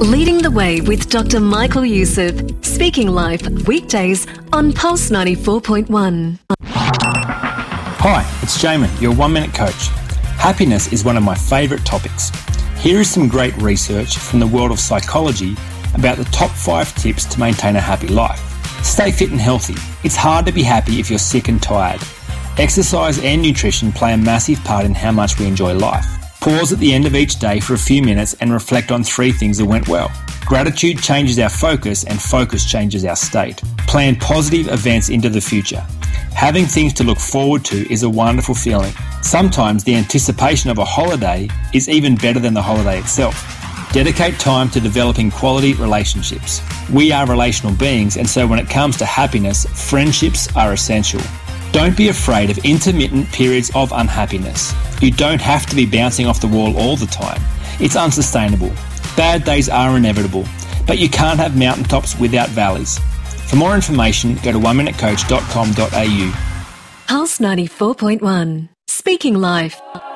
Leading the Way with Dr. Michael Youssef. Speaking live weekdays on Pulse 94.1. Hi, it's Jamin, your 1 Minute Coach. Happiness is one of my favourite topics. Here is some great research from the world of psychology about the top 5 tips to maintain a happy life. Stay fit and healthy. It's hard to be happy if you're sick and tired. Exercise and nutrition play a massive part in how much we enjoy life. Pause at the end of each day for a few minutes and reflect on 3 things that went well. Gratitude changes our focus and focus changes our state. Plan positive events into the future. Having things to look forward to is a wonderful feeling. Sometimes the anticipation of a holiday is even better than the holiday itself. Dedicate time to developing quality relationships. We are relational beings, and so when it comes to happiness, friendships are essential. Don't be afraid of intermittent periods of unhappiness. You don't have to be bouncing off the wall all the time. It's unsustainable. Bad days are inevitable, but you can't have mountaintops without valleys. For more information, go to oneminutecoach.com.au. Pulse 94.1. Speaking live.